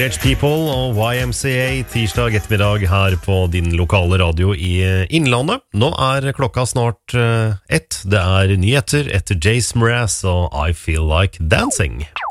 Village People og YMCA tirsdag ettermiddag her på din lokale radio i Innlandet. Nå klokka snart 1. Det nyheter etter Jace Mraz og I Feel Like Dancing.